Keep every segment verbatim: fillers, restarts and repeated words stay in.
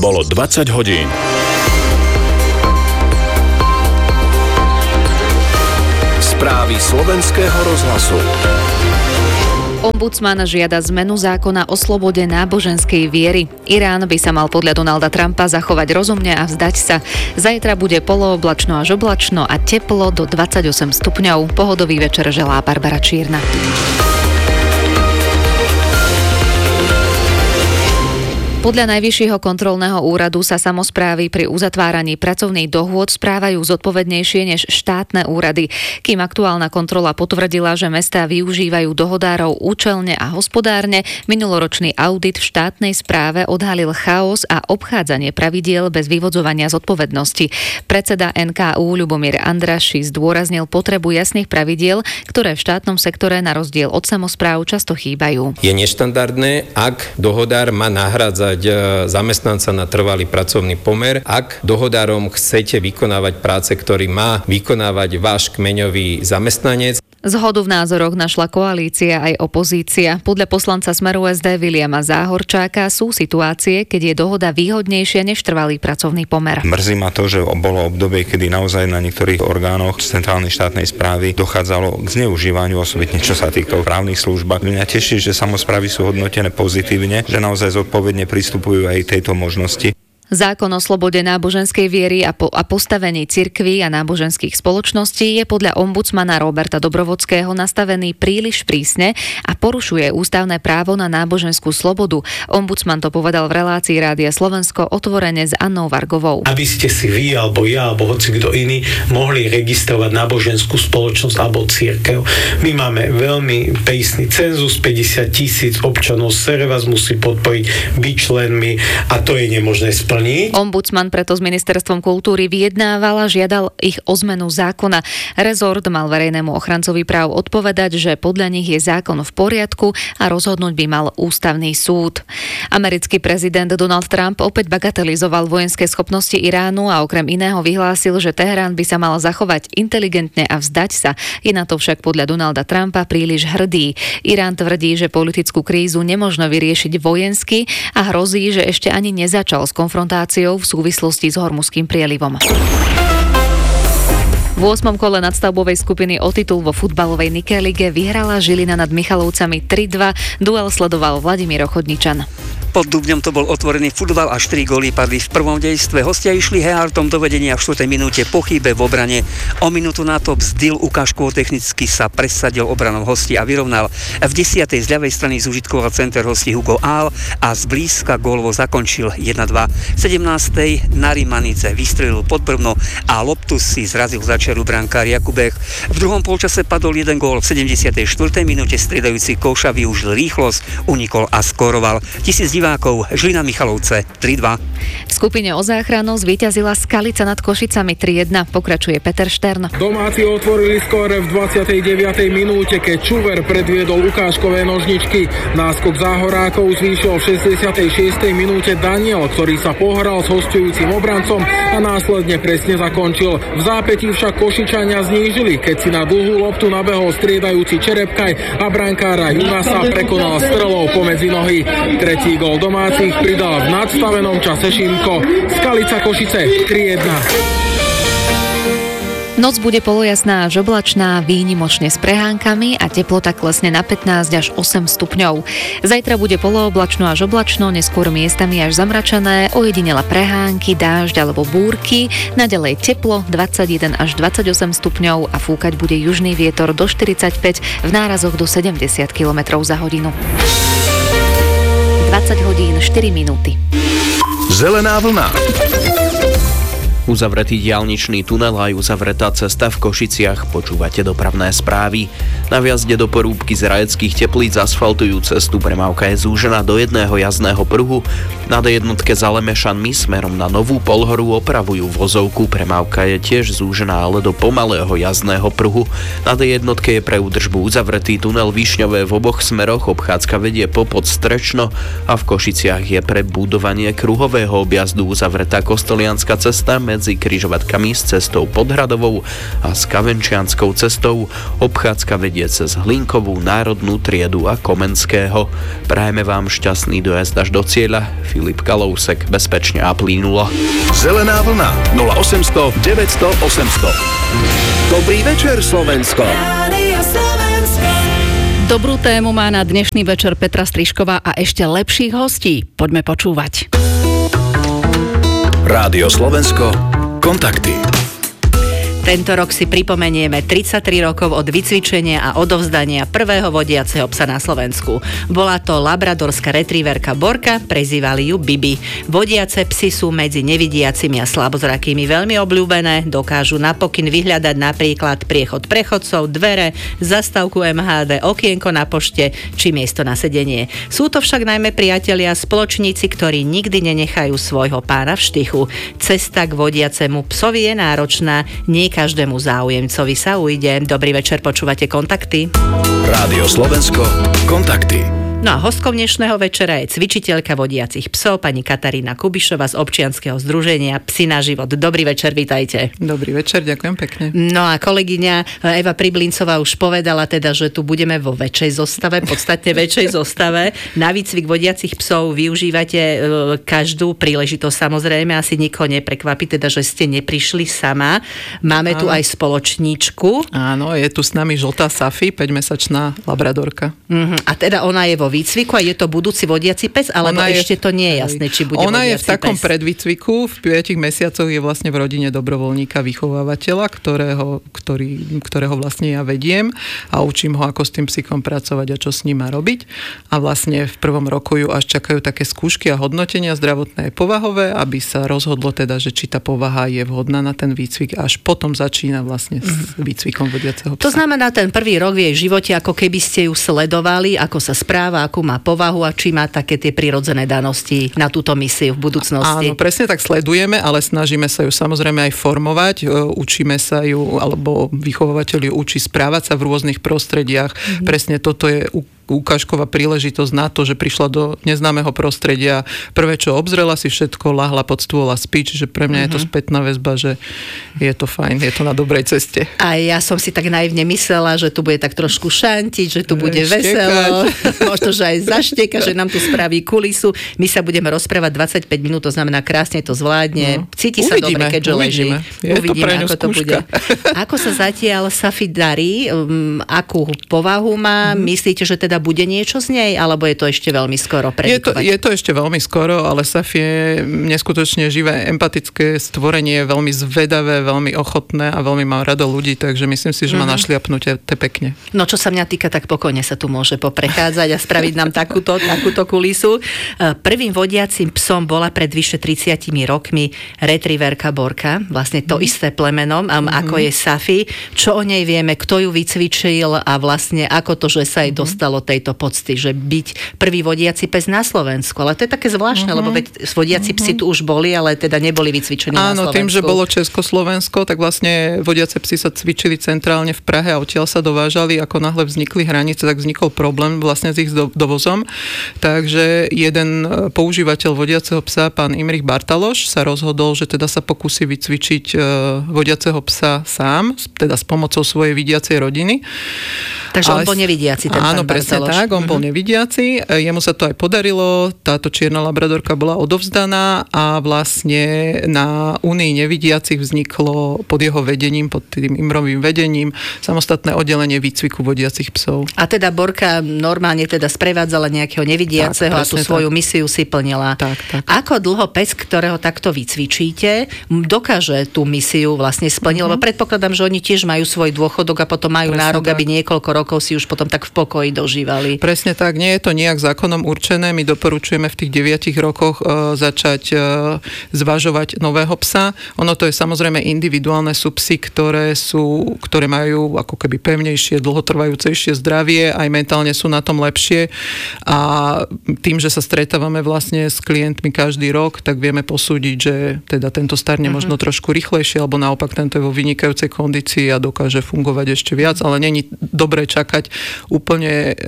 Bolo dvadsať hodín. Správy slovenského rozhlasu. Ombudsman žiada zmenu zákona o slobode náboženskej viery. Irán by sa mal podľa Donalda Trumpa zachovať rozumne a vzdať sa. Zajtra bude polooblačno až oblačno a teplo do dvadsaťosem stupňov. Pohodový večer želá Barbara Čírna. Podľa Najvyššieho kontrolného úradu sa samosprávy pri uzatváraní pracovných dohôd správajú zodpovednejšie než štátne úrady. Kým aktuálna kontrola potvrdila, že mestá využívajú dohodárov účelne a hospodárne, minuloročný audit v štátnej správe odhalil chaos a obchádzanie pravidiel bez vyvodzovania zodpovednosti. Predseda en ká ú Ľubomír Andraši zdôraznil potrebu jasných pravidiel, ktoré v štátnom sektore na rozdiel od samospráv často chýbajú. Je neštandardné, ak dohodár má nahrádzať zamestnanca na trvalý pracovný pomer. Ak dohodárom chcete vykonávať práce, ktorý má vykonávať váš kmeňový zamestnanec. Zhodu v názoroch našla koalícia aj opozícia. Podľa poslanca Smeru es dé Viliama Záhorčáka sú situácie, keď je dohoda výhodnejšia než trvalý pracovný pomer. Mrzí ma to, že bolo obdobie, kedy naozaj na niektorých orgánoch centrálnej štátnej správy dochádzalo k zneužívaniu, osobitne čo sa týka právnych služb. Mňa teší, že samosprávy sú hodnotené pozitívne, že naozaj zodpovedne pristupujú aj tejto možnosti. Zákon o slobode náboženskej viery a, po, a postavení cirkví a náboženských spoločností je podľa ombudsmana Roberta Dobrovodského nastavený príliš prísne a porušuje ústavné právo na náboženskú slobodu. Ombudsman to povedal v relácii Rádia Slovensko otvorene s Annou Vargovou. Aby ste si vy, alebo ja, alebo hoci kto iný mohli registrovať náboženskú spoločnosť alebo cirkev. My máme veľmi prísny cenzus, päťdesiat tisíc občanov SR vás musí podporiť, byť členmi a to je nemožné splniť. Ombudsman preto s ministerstvom kultúry vyjednával a žiadal ich o zmenu zákona. Rezort mal verejnému ochrancovi práv odpovedať, že podľa nich je zákon v poriadku a rozhodnúť by mal ústavný súd. Americký prezident Donald Trump opäť bagatelizoval vojenské schopnosti Iránu a okrem iného vyhlásil, že Teherán by sa mal zachovať inteligentne a vzdať sa. Je na to však podľa Donalda Trumpa príliš hrdý. Irán tvrdí, že politickú krízu nemožno vyriešiť vojensky a hrozí, že ešte ani nezačal s konfrontáciou v súvislosti s Hormuzským prielivom. V ôsmom kole nadstavbovej skupiny o titul vo futbalovej Nike lige vyhrala Žilina nad Michalovcami tri dva. Duel sledoval Vladimír Ochodničan. Pod Dubňom to bol otvorený futbal a štyri góly padli v prvom dejstve. Hostia išli Heartom do vedenia v štvrtej minúte po chybe v obrane. O minútu na to Bzdil ukážkovo technicky sa presadil obranou hostí a vyrovnal. V desiatej z ľavej strany zúžitkoval center hostí Hugo Ál a zblízka gólovo zakončil jeden dva. V sedemnástej Narimanice vystrelil pod brvno a loptu si zrazil za čeru brankár Jakub Bech. V druhom polčase padol jeden gól. V sedemdesiatej štvrtej minúte striedajúci Kouša využil rýchlosť, unikol a skóroval. Tisíc divákov, Žilina Michalovce tri dva. V skupine o záchranu zvíťazila Skalica nad Košicami tri jedna. Pokračuje Peter Štern. Domáci otvorili skóre v dvadsiatej deviatej minúte, keď Čuver predviedol ukážkové nožničky. Náskok záhorákov zvýšil v šesťdesiatej šiestej minúte Daniel, ktorý sa pohral s hosťujúcim obrancom a následne presne zakončil. V zápätí však Košičania znížili, keď si na dlhú loptu nabehol striedajúci Čerepkaj a brankára Junasa prekonal strelou pomedzi nohy. Tretí gól domácich pridal v nadstavenom čase Šimko. Skalica Košice tri jedna. Noc bude polojasná až oblačná, výnimočne s prehánkami a teplota klesne na pätnásť až osem stupňov. Zajtra bude polooblačno až oblačno, neskôr miestami až zamračené, ojedinele prehánky, dážď alebo búrky, naďalej teplo dvadsaťjeden až dvadsaťosem stupňov a fúkať bude južný vietor do štyridsaťpäť, v nárazoch do sedemdesiat kilometrov za hodinu. dvadsať hodín štyri minúty. Zelená vlna. Uzavretý diaľničný tunel a uzavretá cesta v Košiciach. Počúvate dopravné správy. Na vjazde do Porúbky z Rajeckých Teplíc asfaltujú cestu. Premávka je zúžená do jedného jazdného pruhu. Na dé jednotke za Lemešanmi smerom na Novú Polhoru opravujú vozovku. Premávka je tiež zúžená, ale do pomalého jazdného pruhu. Na dé jednotke je pre údržbu uzavretý tunel Višňové v oboch smeroch. Obchádzka vedie popod Strečno a v Košiciach je pre budovanie kruhového objazdu uzavretá Kostolianska cesta medzi križovatkami s cestou Podhradovou a s Kavenčianskou cestou. Obchádzka vedie cez Hlinkovú, Národnú triedu a Komenského. Prajeme vám šťastný dojazd až do cieľa. Filip Kalousek, bezpečne a plynulo. Zelená vlna nula osemsto deväťsto osemsto. Dobrý večer, Slovensko. Dobrú tému má na dnešný večer Petra Strižková a ešte lepších hostí. Poďme počúvať. Rádio Slovensko, kontakty. Tento rok si pripomenieme tridsaťtri rokov od vycvičenia a odovzdania prvého vodiaceho psa na Slovensku. Bola to labradorská retrieverka Borka, prezývali ju Bibi. Vodiace psy sú medzi nevidiacimi a slabozrakými veľmi obľúbené, dokážu napokyn vyhľadať napríklad priechod prechodcov, dvere, zastávku em há dé, okienko na pošte či miesto na sedenie. Sú to však najmä priatelia spoločníci, ktorí nikdy nenechajú svojho pána v štychu. Cesta k vodiacemu psovi je náročná, nie každému záujemcovi sa ujde. Dobrý večer, počúvate Kontakty. Rádio Slovensko, kontakty. No a hostkou dnešného večera je cvičiteľka vodiacich psov, pani Katarína Kubišová z občianskeho združenia Psi na život. Dobrý večer, vitajte. Dobrý večer, ďakujem pekne. No a kolegyňa Eva Priblincová už povedala teda, že tu budeme vo väčšej zostave, podstatne väčšej zostave. Na výcvik vodiacich psov využívate každú príležitosť, samozrejme, asi nikoho neprekvapí, teda, že ste neprišli sama. Máme Áno. tu aj spoločníčku. Áno, je tu s nami žltá Safi, päťmesačná labradorka. Uh-huh. A teda ona je vo výcviku a je to budúci vodiaci pes, alebo ona ešte je, to nie je jasné, či bude ona vodiaci pes? Ona je v takom pes. predvýcviku, v piatich mesiacoch je vlastne v rodine dobrovoľníka vychovávateľa, ktorého, ktorý, ktorého vlastne ja vediem a učím ho, ako s tým psíkom pracovať a čo s ním má robiť. A vlastne v prvom roku ju až čakajú také skúšky a hodnotenia zdravotné a povahové, aby sa rozhodlo teda, že či tá povaha je vhodná na ten výcvik, až potom začína vlastne s výcvikom vodiaceho psa. To znamená, ten prvý rok v jej živote, ako keby ste ju sledovali, ako sa správa, akú má povahu a či má také tie prirodzené danosti na túto misiu v budúcnosti. Áno, presne tak sledujeme, ale snažíme sa ju samozrejme aj formovať. Učíme sa ju, alebo vychovávateľ ju učí správať sa v rôznych prostrediach. Mm-hmm. Presne toto je ukážková príležitosť na to, že prišla do neznámeho prostredia. Prvé, čo obzrela si všetko, lahla pod stôl a spí, čiže pre mňa mm-hmm. je to spätná väzba, že je to fajn, je to na dobrej ceste. A ja som si tak naivne myslela, že tu bude tak trošku šantiť, že tu bude Štekať. veselo, možno, že aj zašteka, že nám tu spraví kulisu. My sa budeme rozprávať dvadsaťpäť minút, to znamená krásne to zvládne. No. Cíti sa uvidíme, dobre, keďže leží. Je uvidíme, to ako to bude. Ako sa zatiaľ Safi darí? Um, akú povahu má? Mm-hmm. Myslíte, že teda bude niečo z nej, alebo je to ešte veľmi skoro predikovať? Je to, je to ešte veľmi skoro, ale Safi je neskutočne živé, empatické stvorenie, veľmi zvedavé, veľmi ochotné a veľmi má rado ľudí, takže myslím si, že má mm-hmm. našliapnuté pekne. No čo sa mňa týka, tak pokojne sa tu môže poprechádzať a spraviť nám takúto, takúto kulisu. Prvým vodiacim psom bola pred vyše tridsiatimi rokmi retrieverka Borka, vlastne to mm-hmm. isté plemenom, mm-hmm. ako je Safi. Čo o nej vieme, kto ju vycvičil a vlastne ako to, že sa jej dostalo tejto pocty, že byť prvý vodiaci pes na Slovensku. Ale to je také zvláštne, uh-huh. lebo veď vodiaci uh-huh. psi tu už boli, ale teda neboli vycvičení Áno, na Slovensku. Áno, tým, že bolo Československo, tak vlastne vodiace psi sa cvičili centrálne v Prahe a odtiaľ sa dovážali. Ako náhle vznikli hranice, tak vznikol problém vlastne s ich do- dovozom. Takže jeden používateľ vodiaceho psa, pán Imrich Bartaloš, sa rozhodol, že teda sa pokusí vycvičiť uh, vodiaceho psa sám, teda s pomocou svojej vidiacej rodiny. Takže ale on bol nevidiaci, ten áno, pán presne Bartaloš. tak, on bol nevidiaci. Jemu sa to aj podarilo, táto čierna labradorka bola odovzdaná a vlastne na Únii nevidiacich vzniklo pod jeho vedením, pod tým Imrovým vedením, samostatné oddelenie výcviku vodiacich psov. A teda Borka normálne teda sprevádzala nejakého nevidiaceho tak, a tú svoju tak. misiu si plnila. Tak, tak. Ako dlho pes, ktorého takto vycvičíte, dokáže tú misiu vlastne splniť? Mm-hmm. Lebo predpokladám, že oni tiež majú svoj dôchodok a potom majú presne nárok, tak. aby niekoľko rokov si už potom tak v pokoji dožívali. Presne tak, nie je to nejak zákonom určené. My doporučujeme v tých deviatich rokoch e, začať e, zvažovať nového psa. Ono to je samozrejme individuálne, sú psy, ktoré sú, ktoré majú ako keby pevnejšie, dlhotrvajúcejšie zdravie, aj mentálne sú na tom lepšie a tým, že sa stretávame vlastne s klientmi každý rok, tak vieme posúdiť, že teda tento starne mm-hmm. možno trošku rýchlejšie, alebo naopak tento je vo vynikajúcej kondícii a dokáže fungovať ešte viac, ale není dobre čakať úplne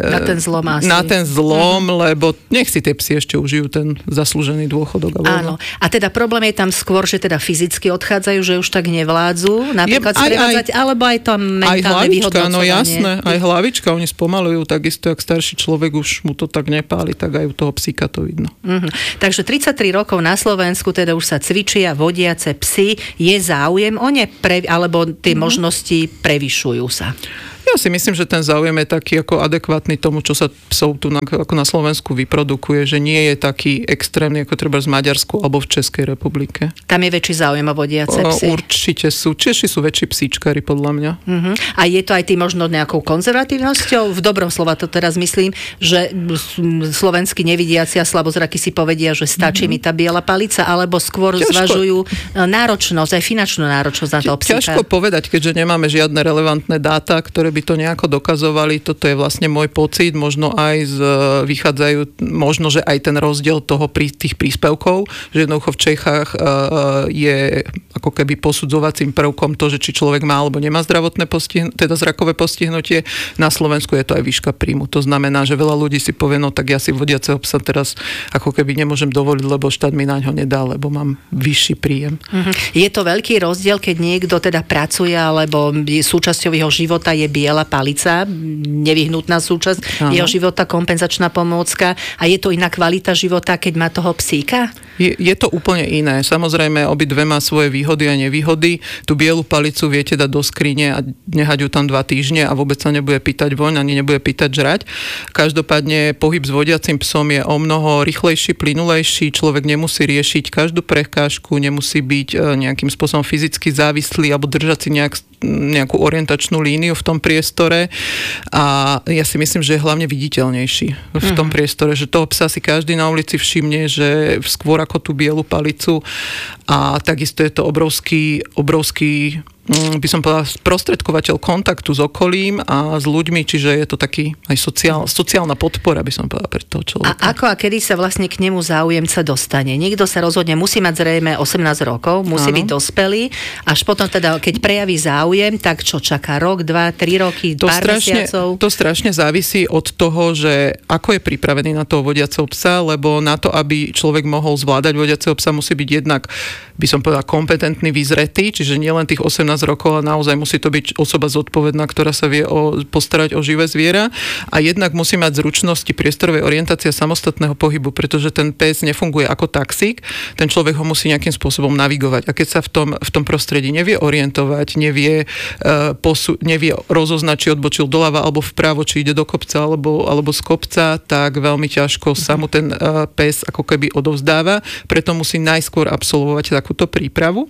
Na ten zlom asi. Na ten zlom, uh-huh. lebo nech si tie psi ešte užijú ten zaslúžený dôchodok. Áno. A teda problém je tam skôr, že teda fyzicky odchádzajú, že už tak nevládzu, napríklad sprevádzať, alebo aj to mentálne vyhodnocovanie. No jasné, aj hlavička, oni spomalujú takisto, jak starší človek už mu to tak nepáli, tak aj u toho psíka to vidno. Uh-huh. Takže tridsaťtri rokov na Slovensku teda už sa cvičia vodiace psy. Je záujem o ne, pre, alebo tie uh-huh. možnosti prevyšujú sa? Ja si myslím, že ten záujem je taký ako adekvátny tomu, čo sa psov tu na, ako na Slovensku vyprodukuje, že nie je taký extrémny, ako treba z Maďarsku alebo v Českej republike. Tam je väčší záujem o vodiace psy? Určite sú. Češi sú väčší psíčkari, podľa mňa. Uh-huh. A je to aj tým možno nejakou konzervatívnosťou? V dobrom slova to teraz myslím, že slovenskí nevidiaci a slabozraky si povedia, že stačí uh-huh. mi tá biela palica, alebo skôr ťažko zvažujú náročnosť, aj finančnú náročnosť na toho psíka. Ťažko povedať, keďže nemáme žiadne relevantné dáta, ktoré by to nejako dokazovali. Toto je vlastne môj pocit, možno aj z, vychádzajú, možno, že aj ten rozdiel toho pri tých príspevkov, že jednoducho v Čechách uh, je ako keby posudzovacím prvkom to, že či človek má alebo nemá zdravotné postihnutie, teda zrakové postihnutie. Na Slovensku je to aj výška príjmu. To znamená, že veľa ľudí si povie, no tak ja si vodiaceho psa teraz ako keby nemôžem dovoliť, lebo štát mi naňho nedá, lebo mám vyšší príjem. Uh-huh. Je to veľký rozdiel, keď niekto teda pracuje, alebo súčasťou jeho života je biela palica, nevyhnutná súčasť Aha. jeho života, kompenzačná pomôcka, a je to iná kvalita života, keď má toho psíka? Je, je to úplne iné. Samozrejme, obidve má svoje výhody a nevýhody. Tú bielu palicu viete dať do skrine a nehať ju tam dva týždne a vôbec sa nebude pýtať voň, ani nebude pýtať žrať. Každopádne pohyb s vodiacim psom je o mnoho rýchlejší, plynulejší. Človek nemusí riešiť každú prekážku, nemusí byť nejakým spôsobom fyzicky závislý alebo držať si nejak, nejakú orientačnú líniu v tom priestore. A ja si myslím, že je hlavne viditeľnejší v tom priestore, že toho psa si každý na ulici všimne, že skôr ako tú bielu palicu, a takisto je to obrovský, obrovský by som povedala, sprostredkovateľ kontaktu s okolím a s ľuďmi, čiže je to taký aj sociál, sociálna podpora, by som povedala, pre toho človeka. A ako a kedy sa vlastne k nemu záujemca dostane? Niekto sa rozhodne, musí mať zrejme osemnásť rokov, musí Áno. byť dospelý, až potom teda, keď prejaví záujem, tak čo čaká? Rok, dva, tri roky, to pár strašne, mesiacov? To strašne závisí od toho, že ako je pripravený na toho vodiaceho psa, lebo na to, aby človek mohol zvládať vodiaceho psa, musí byť jednak, by som povedala, kompetentný, vyzretý, čiže nielen tých osemnásť rokov, a naozaj musí to byť osoba zodpovedná, ktorá sa vie o, postarať o živé zviera, a jednak musí mať zručnosti priestorovej orientácie a samostatného pohybu, pretože ten pes nefunguje ako taxík, ten človek ho musí nejakým spôsobom navigovať, a keď sa v tom, v tom prostredí nevie orientovať, nevie, uh, posu, nevie rozoznať, či odbočil doľava alebo vpravo, či ide do kopca alebo, alebo z kopca, tak veľmi ťažko sa mu ten uh, pes ako keby odovzdáva, preto musí najskôr absolvovať takúto prípravu.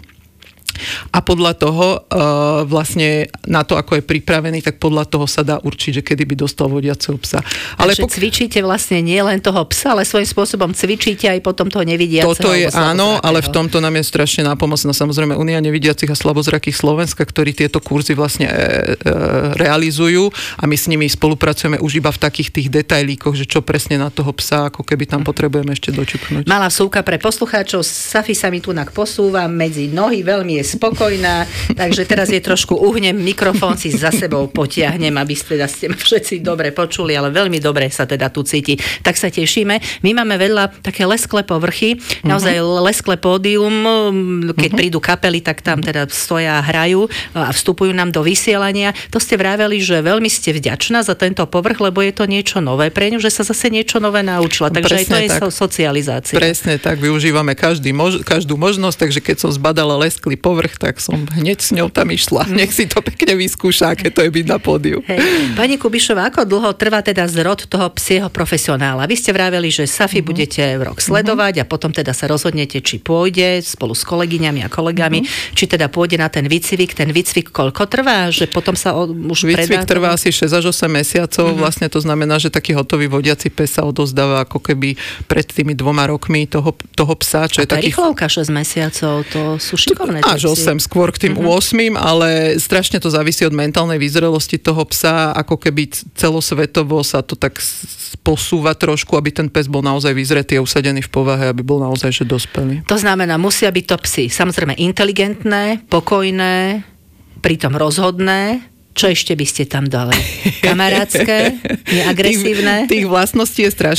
A podľa toho uh, vlastne na to, ako je pripravený, tak podľa toho sa dá určiť, že kedy by dostal vodiaceho psa. Ale pok- cvičíte vlastne nie len toho psa, ale svojím spôsobom cvičíte aj potom toho nevidiaceho. Toto je áno, ale v tomto nám je strašne nápomocná samozrejme Únia nevidiacich a slabozrakých Slovenska, ktorí tieto kurzy vlastne e, e, realizujú, a my s nimi spolupracujeme už iba v takých tých detailíkoch, že čo presne na toho psa, ako keby tam potrebujeme ešte dočuknúť. Malá vsúka pre poslucháčov, Safi sa mi tu posúva medzi nohy, veľmi je spokojná, takže teraz je trošku uhnem, mikrofón si za sebou potiahnem, aby ste, teda ste ma všetci dobre počuli, ale veľmi dobre sa teda tu cíti. Tak sa tešíme. My máme vedľa také lesklé povrchy, naozaj uh-huh. lesklé pódium, keď uh-huh. prídu kapely, tak tam teda stoja a hrajú a vstupujú nám do vysielania. To ste vraveli, že veľmi ste vďačná za tento povrch, lebo je to niečo nové pre ňu, že sa zase niečo nové naučila. Takže presne aj to je tak. Socializácia. Presne tak, využívame každý mož- každú možnosť, takže keď som zbadala lesklý povrch, tak som hneď s ňou tam išla. Nech si to pekne vyskúša, aké to je byť na pódiu. Hej. Pani Kubišová, ako dlho trvá teda zrod toho psieho profesionála? Vy ste vraveli, že Safi uh-huh. budete rok sledovať uh-huh. a potom teda sa rozhodnete, či pôjde spolu s kolegyňami a kolegami, uh-huh. či teda pôjde na ten výcvik. Ten výcvik koľko trvá? Že potom sa o, už výcvik predá? trvá asi šesť až osem mesiacov. Uh-huh. Vlastne to znamená, že taký hotový vodiaci pes sa odozdáva ako keby pred tými dvoma rokmi toho, toho psa. Čo a je tá taký... rýchlovka šesť mesiacov, to sú šikovné. Až osem, skôr k tým uh-huh. ôsmim, ale strašne to závisí od mentálnej vyzrelosti toho psa, ako keby celosvetovo sa to tak posúva trošku, aby ten pes bol naozaj vyzretý a usadený v povahe, aby bol naozaj že dospelý. To znamená, musia byť to psi samozrejme inteligentné, pokojné, pritom rozhodné, Čo ešte by ste tam dali? Kamarátske? Neagresívne? Tých, tých vlastností je strašne